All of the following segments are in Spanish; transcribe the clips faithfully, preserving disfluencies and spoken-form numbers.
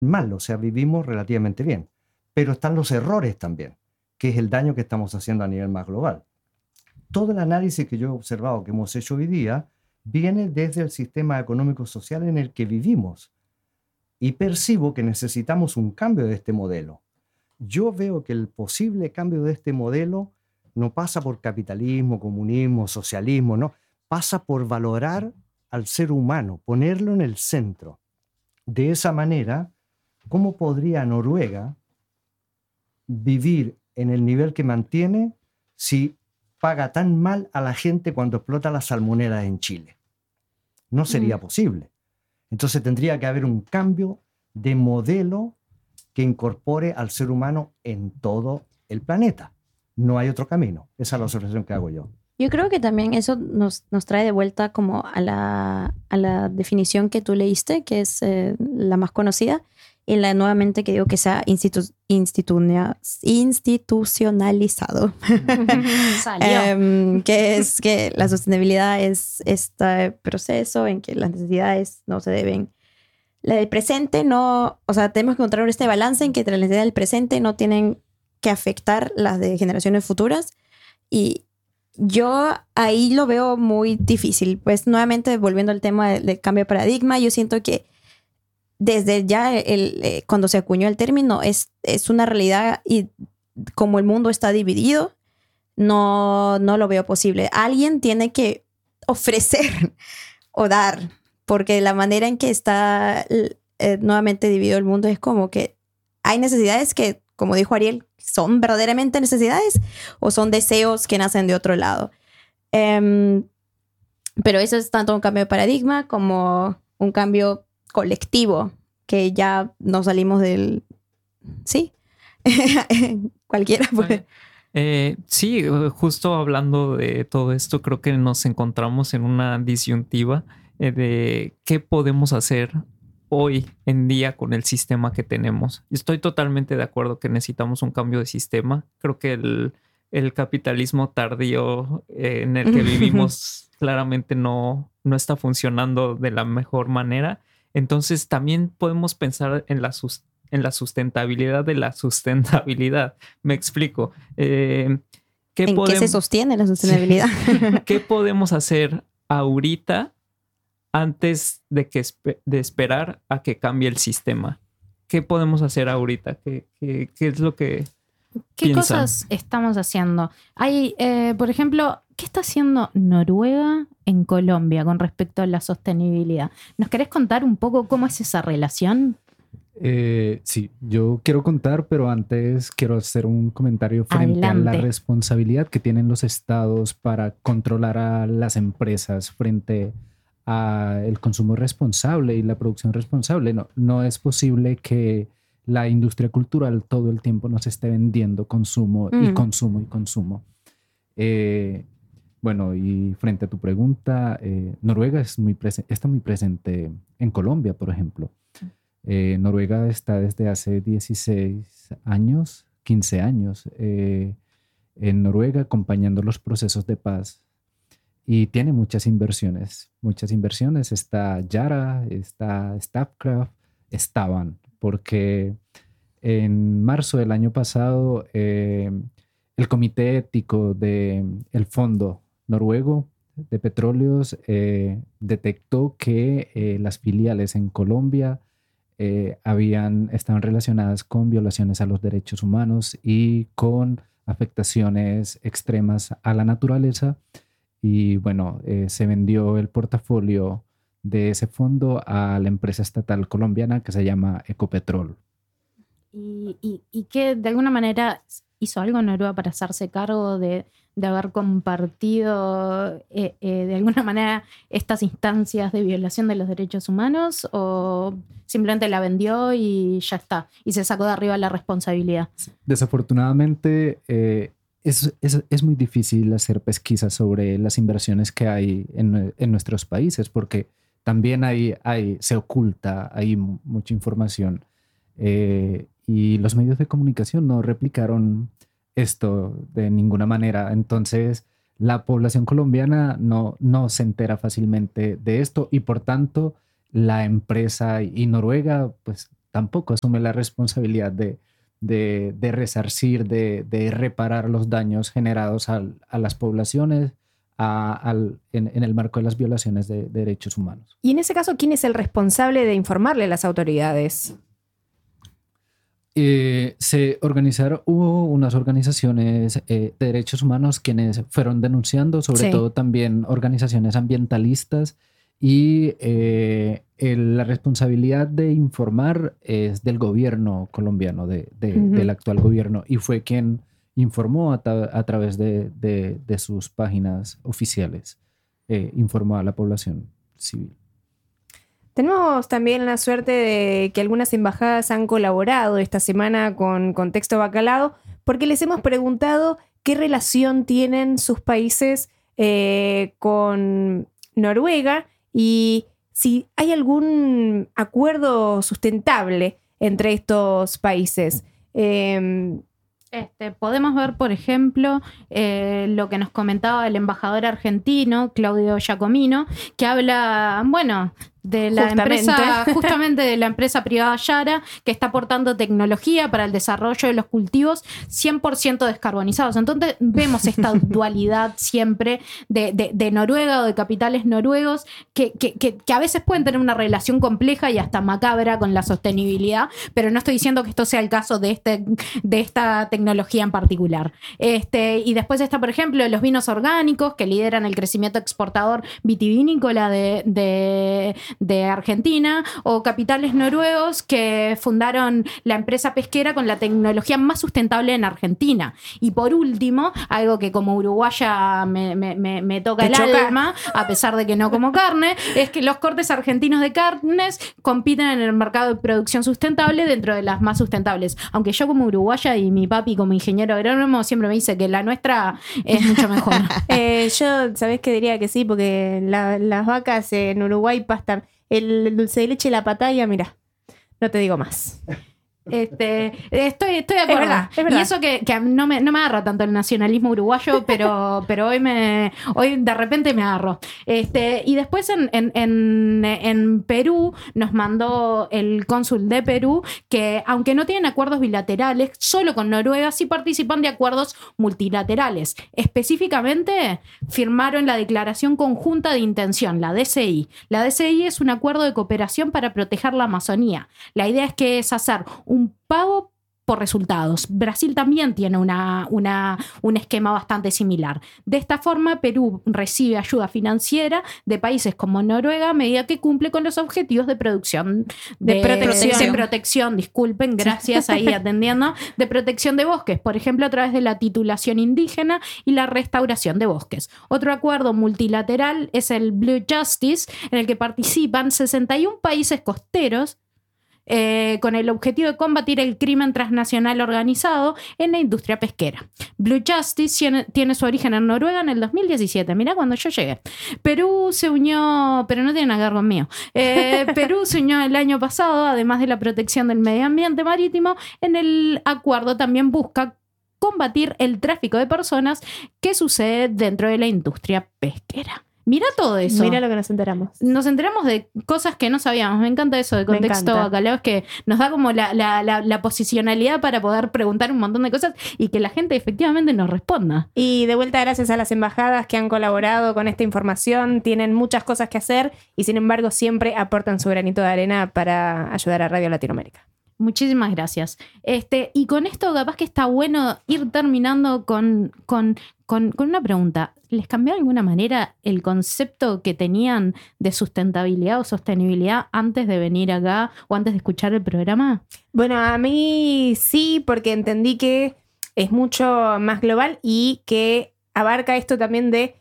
mal, o sea, vivimos relativamente bien. Pero están los errores también, que es el daño que estamos haciendo a nivel más global. Todo el análisis que yo he observado, que hemos hecho hoy día, viene desde el sistema económico-social en el que vivimos. Y percibo que necesitamos un cambio de este modelo. Yo veo que el posible cambio de este modelo no pasa por capitalismo, comunismo, socialismo, no. Pasa por valorar al ser humano, ponerlo en el centro. De esa manera, ¿cómo podría Noruega vivir en el nivel que mantiene si paga tan mal a la gente cuando explota las salmoneras en Chile? No sería mm. posible. Entonces tendría que haber un cambio de modelo que incorpore al ser humano en todo el planeta. No hay otro camino. Esa es la observación que hago yo. Yo creo que también eso nos, nos trae de vuelta como a la, a la definición que tú leíste, que es eh, la más conocida, y la nuevamente que digo que sea institu institu institucionalizado. um, que es que la sostenibilidad es este proceso en que las necesidades no se deben... La del presente no... O sea, tenemos que encontrar este balance en que las necesidades del presente no tienen que afectar las de generaciones futuras. Y yo ahí lo veo muy difícil. Pues nuevamente, volviendo al tema del, del cambio de paradigma, yo siento que desde ya el, eh, cuando se acuñó el término es, es una realidad y como el mundo está dividido, no, no lo veo posible. Alguien tiene que ofrecer o dar, porque la manera en que está eh, nuevamente dividido el mundo es como que hay necesidades que, como dijo Ariel, son verdaderamente necesidades o son deseos que nacen de otro lado. Um, pero eso es tanto un cambio de paradigma como un cambio colectivo, que ya no salimos del... Sí, cualquiera puede. Eh, sí, justo hablando de todo esto, creo que nos encontramos en una disyuntiva eh, de qué podemos hacer hoy en día con el sistema que tenemos. Estoy totalmente de acuerdo que necesitamos un cambio de sistema. Creo que el, el capitalismo tardío eh, en el que vivimos claramente no, no está funcionando de la mejor manera. Entonces también podemos pensar en la, sus, en la sustentabilidad de la sustentabilidad. Me explico. Eh, ¿qué ¿En podem- qué se sostiene la sostenibilidad? ¿Qué podemos hacer ahorita antes de, que espe- de esperar a que cambie el sistema? ¿Qué podemos hacer ahorita? ¿Qué, qué, qué es lo que ¿Qué piensan? cosas estamos haciendo? Hay, eh, por ejemplo, ¿qué está haciendo Noruega en Colombia con respecto a la sostenibilidad? ¿Nos querés contar un poco cómo es esa relación? Eh, sí, yo quiero contar, pero antes quiero hacer un comentario frente Adelante. a la responsabilidad que tienen los estados para controlar a las empresas frente al consumo responsable y la producción responsable. No, no es posible que la industria cultural todo el tiempo nos esté vendiendo consumo mm. y consumo y consumo. Eh, bueno, y frente a tu pregunta, eh, Noruega es muy está muy presente en Colombia, por ejemplo. Eh, Noruega está desde hace dieciséis años, quince años eh, en Noruega acompañando los procesos de paz y tiene muchas inversiones, muchas inversiones. Está Yara, está Statkraft, estaban, porque en marzo del año pasado eh, el comité ético del Fondo Noruego de Petróleos eh, detectó que eh, las filiales en Colombia Eh, habían, estaban relacionadas con violaciones a los derechos humanos y con afectaciones extremas a la naturaleza. Y bueno, eh, se vendió el portafolio de ese fondo a la empresa estatal colombiana que se llama Ecopetrol. ¿Y, y, y qué de alguna manera hizo algo Noruega para hacerse cargo de, de haber compartido eh, eh, de alguna manera estas instancias de violación de los derechos humanos, o simplemente la vendió y ya está y se sacó de arriba la responsabilidad? Desafortunadamente eh, es, es, es muy difícil hacer pesquisas sobre las inversiones que hay en, en nuestros países, porque también hay, hay, se oculta, hay mucha información. Eh, y los medios de comunicación no replicaron esto de ninguna manera. Entonces, la población colombiana no, no se entera fácilmente de esto y por tanto, la empresa y Noruega pues tampoco asume la responsabilidad de, de, de resarcir, de, de reparar los daños generados al, a las poblaciones a, al, en, en el marco de las violaciones de, de derechos humanos. Y en ese caso, ¿quién es el responsable de informarle a las autoridades? Eh, se organizaron, hubo unas organizaciones eh, de derechos humanos quienes fueron denunciando, sobre Sí. todo también organizaciones ambientalistas, y eh, el- la responsabilidad de informar es del gobierno colombiano, de, de- Ujú. del actual gobierno, y fue quien informó a, ta- a través de, de- de sus páginas oficiales, eh, informó a la población civil. Tenemos también la suerte de que algunas embajadas han colaborado esta semana con Contexto Bacalao, porque les hemos preguntado qué relación tienen sus países eh, con Noruega y si hay algún acuerdo sustentable entre estos países. Eh, Este, podemos ver, por ejemplo, eh, lo que nos comentaba el embajador argentino, Claudio Giacomino, que habla, bueno, de la Justamente. empresa, justamente de la empresa privada Yara, que está aportando tecnología para el desarrollo de los cultivos cien por ciento descarbonizados. Entonces vemos esta dualidad siempre de, de- de Noruega o de capitales noruegos que, que- que- que a veces pueden tener una relación compleja y hasta macabra con la sostenibilidad, pero no estoy diciendo que esto sea el caso de, este, de esta tecnología en particular. Este, y después está, por ejemplo, los vinos orgánicos que lideran el crecimiento exportador vitivinícola de, de, de Argentina, o capitales noruegos que fundaron la empresa pesquera con la tecnología más sustentable en Argentina. Y por último, algo que como uruguaya me, me- me- me toca ¿Te el choca? alma, a pesar de que no como carne, es que los cortes argentinos de carnes compiten en el mercado de producción sustentable dentro de las más sustentables. Aunque yo como uruguaya y mi papi como ingeniero agrónomo siempre me dice que la nuestra es mucho mejor. eh, yo, ¿sabés qué diría que sí? Porque la- las vacas en Uruguay pastan el dulce de leche y la patalla, mira, no te digo más. Este, estoy, estoy de acuerdo. verdad, es verdad. Y eso que, que no, me, no me agarra tanto el nacionalismo uruguayo, pero, pero hoy me hoy de repente me agarro. Este, y después en, en, en, en Perú nos mandó el cónsul de Perú que, aunque no tienen acuerdos bilaterales, solo con Noruega sí participan de acuerdos multilaterales. Específicamente firmaron la Declaración Conjunta de Intención, la D C I. La D C I es un acuerdo de cooperación para proteger la Amazonía. La idea es que es hacer un pago por resultados. Brasil también tiene una, una, un esquema bastante similar. De esta forma, Perú recibe ayuda financiera de países como Noruega a medida que cumple con los objetivos de producción de, De protección. de protección, disculpen, gracias ahí atendiendo, de protección de bosques, por ejemplo, a través de la titulación indígena y la restauración de bosques. Otro acuerdo multilateral es el Blue Justice, en el que participan sesenta y un países costeros eh, con el objetivo de combatir el crimen transnacional organizado en la industria pesquera. Blue Justice tiene, tiene su origen en Noruega en el dos mil diecisiete. Mirá cuando yo llegué. Perú se unió, pero no tiene nada que ver conmigo. Eh, Perú se unió el año pasado, además de la protección del medio ambiente marítimo, en el acuerdo también busca combatir el tráfico de personas que sucede dentro de la industria pesquera. Mira todo eso. Mira lo que nos enteramos. Nos enteramos de cosas que no sabíamos. Me encanta eso de Me contexto encanta. bacalao, es que nos da como la, la, la, la posicionalidad para poder preguntar un montón de cosas y que la gente efectivamente nos responda. Y de vuelta, gracias a las embajadas que han colaborado con esta información, tienen muchas cosas que hacer y sin embargo siempre aportan su granito de arena para ayudar a Radio Latinoamérica. Muchísimas gracias. Este, y con esto capaz que está bueno ir terminando con, con, con, con una pregunta. ¿Les cambió de alguna manera el concepto que tenían de sustentabilidad o sostenibilidad antes de venir acá o antes de escuchar el programa? Bueno, a mí sí, porque entendí que es mucho más global y que abarca esto también de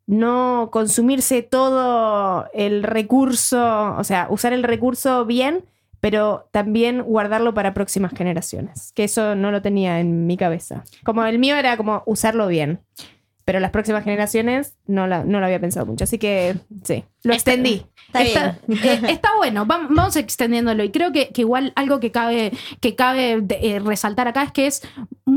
no consumirse todo el recurso, o sea, usar el recurso bien, pero también guardarlo para próximas generaciones, que eso no lo tenía en mi cabeza. Como el mío era como usarlo bien, pero las próximas generaciones no, la, no lo había pensado mucho, así que sí, lo Está- extendí. Está, eh, está bueno, vamos, vamos extendiéndolo. Y creo que, que igual algo que cabe, que cabe de- eh, resaltar acá es que es muy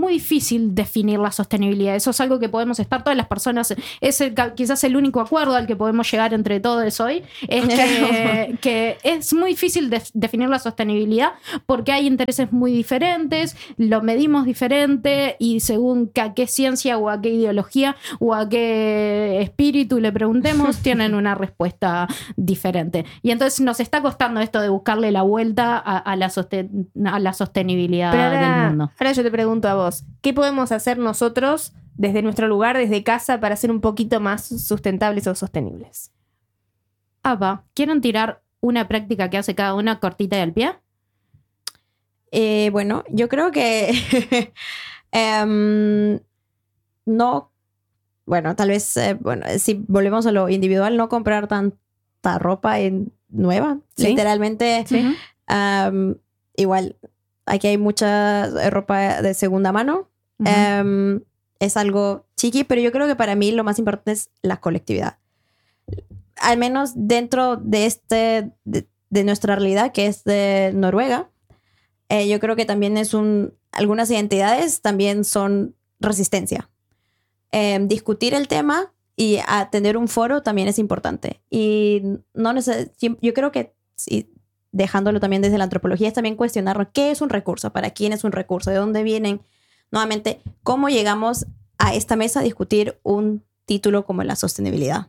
muy difícil definir la sostenibilidad. Eso es algo que podemos estar todas las personas, es el, quizás el único acuerdo al que podemos llegar entre todos hoy, es que, que es muy difícil de, definir la sostenibilidad porque hay intereses muy diferentes, lo medimos diferente y según a qué ciencia o a qué ideología o a qué espíritu le preguntemos, tienen una respuesta diferente. Y entonces nos está costando esto de buscarle la vuelta a, a, la, sosten a la sostenibilidad Pero ahora, del mundo. Ahora yo te pregunto a vos, ¿qué podemos hacer nosotros desde nuestro lugar, desde casa, para ser un poquito más sustentables o sostenibles? Apa, ¿quieren tirar una práctica que hace cada una cortita y al pie? Eh, bueno, yo creo que um, no, bueno, tal vez, eh, bueno, si volvemos a lo individual, no comprar tanta ropa en, nueva, ¿sí? Literalmente, ¿Sí? um, igual, aquí hay mucha ropa de segunda mano, uh-huh. um, es algo chiqui, pero yo creo que para mí lo más importante es la colectividad. Al menos dentro de este, de, de nuestra realidad, que es de Noruega, eh, yo creo que también es un, algunas identidades también son resistencia. Eh, discutir el tema y a tener un foro también es importante. Y no neces- yo creo que, sí, dejándolo también desde la antropología, es también cuestionar qué es un recurso, para quién es un recurso, de dónde vienen. Nuevamente, cómo llegamos a esta mesa a discutir un título como la sostenibilidad.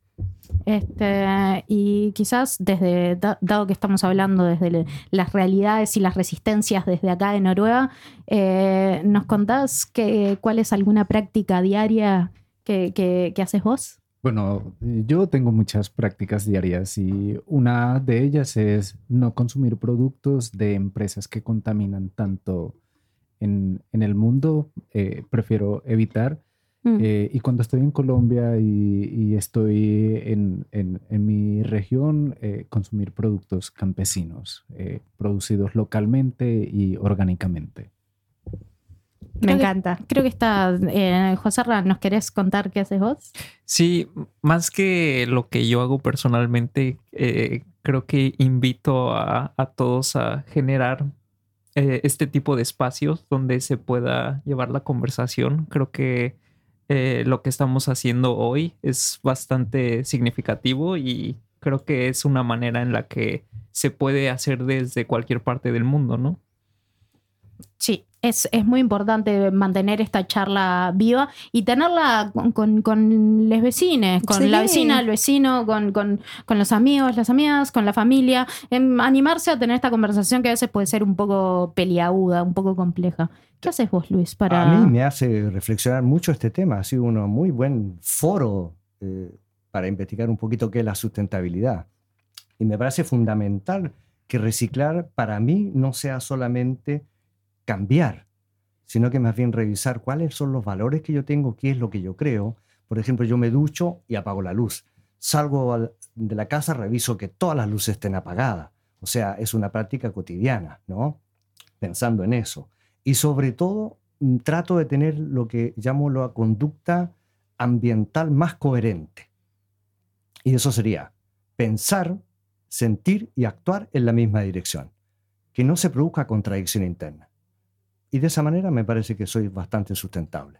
Este, y quizás desde, dado que estamos hablando desde le, las realidades y las resistencias desde acá de Noruega, eh, ¿nos contás que, cuál es alguna práctica diaria que, que, que haces vos? Bueno, yo tengo muchas prácticas diarias y una de ellas es no consumir productos de empresas que contaminan tanto en, en el mundo. Eh, prefiero evitar. Mm. Eh, y cuando estoy en Colombia y, y estoy en, en, en mi región, eh, consumir productos campesinos, eh, producidos localmente y orgánicamente. Me creo encanta. Que, creo que está... Eh, José Ra, ¿nos querés contar qué haces vos? Sí, más que lo que yo hago personalmente, eh, creo que invito a, a todos a generar eh, este tipo de espacios donde se pueda llevar la conversación. Creo que eh, lo que estamos haciendo hoy es bastante significativo y creo que es una manera en la que se puede hacer desde cualquier parte del mundo, ¿no? Sí, es, es muy importante mantener esta charla viva y tenerla con, con, con los vecinos, con sí. la vecina, el vecino, con, con, con los amigos, las amigas, con la familia. En animarse a tener esta conversación que a veces puede ser un poco peliaguda, un poco compleja. ¿Qué haces vos, Luis? Para... A mí me hace reflexionar mucho este tema. Ha sido un muy buen foro eh, para investigar un poquito qué es la sustentabilidad. Y me parece fundamental que reciclar para mí no sea solamente cambiar, sino que más bien revisar cuáles son los valores que yo tengo, qué es lo que yo creo. Por ejemplo, yo me ducho y apago la luz. Salgo de la casa, reviso que todas las luces estén apagadas. O sea, es una práctica cotidiana, ¿no? Pensando en eso. Y sobre todo, trato de tener lo que llamo la conducta ambiental más coherente. Y eso sería pensar, sentir y actuar en la misma dirección. Que no se produzca contradicción interna. Y de esa manera me parece que soy bastante sustentable.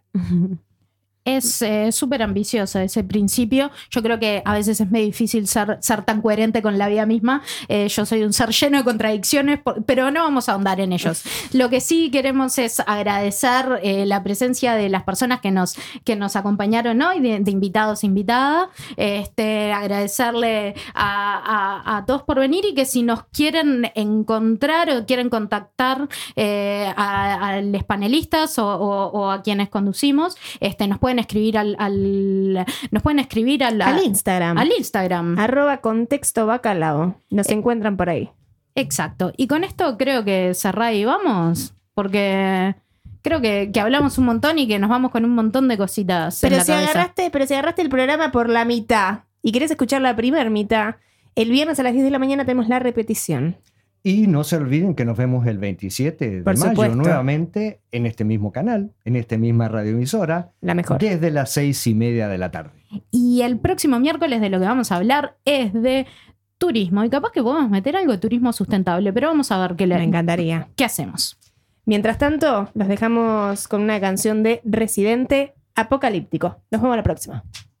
Es eh, súper ambicioso ese principio. Yo creo que a veces es muy difícil ser, ser tan coherente con la vida misma. Eh, yo soy un ser lleno de contradicciones, pero no vamos a ahondar en ellos. Lo que sí queremos es agradecer eh, la presencia de las personas que nos, que nos acompañaron hoy, de, de invitados e invitadas. Este, agradecerle a, a, a todos por venir y que si nos quieren encontrar o quieren contactar eh, a, a los panelistas o, o, o a quienes conducimos, este, nos pueden escribir al, al nos pueden escribir al, al Instagram al Instagram arroba contexto bacalao, nos eh, encuentran por ahí. Exacto, y con esto creo que cerrá y vamos, porque creo que, que hablamos un montón y que nos vamos con un montón de cositas pero en la si cabeza. agarraste pero si agarraste el programa por la mitad y querés escuchar la primer mitad, el viernes a las diez de la mañana tenemos la repetición. Y no se olviden que nos vemos el veintisiete de Por mayo supuesto. nuevamente en este mismo canal, en esta misma radioemisora, la mejor, desde las seis y media de la tarde. Y el próximo miércoles de lo que vamos a hablar es de turismo. Y capaz que podemos meter algo de turismo sustentable, pero vamos a ver qué le... Me encantaría. ¿Qué hacemos? Mientras tanto, los dejamos con una canción de Residente, Apocalíptico. Nos vemos la próxima.